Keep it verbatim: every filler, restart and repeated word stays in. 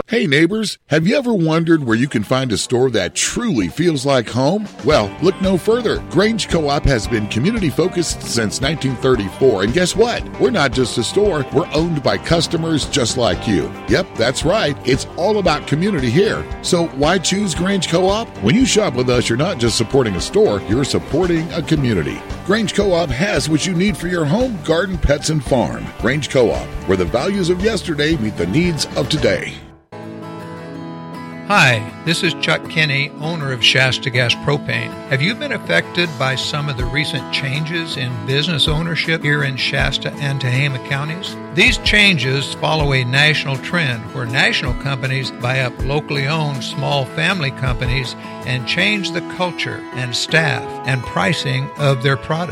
Hey neighbors, have you ever wondered where you can find a store that truly feels like home? Well, look no further. Grange Co-op has been community focused since nineteen thirty-four, and guess what? We're not just a store, we're owned by customers just like you. Yep, that's right. It's all about community here. So why choose Grange Co-op? When you shop with us, you're not just supporting a store, you're supporting a community. Grange Co-op has what you need for your home, garden, pets, and farm. Grange Co-op, where the values of yesterday meet the needs of today. Hi, this is Chuck Kinney, owner of Shasta Gas Propane. Have you been affected by some of the recent changes in business ownership here in Shasta and Tehama counties? These changes follow a national trend where national companies buy up locally owned small family companies and change the culture and staff and pricing of their products.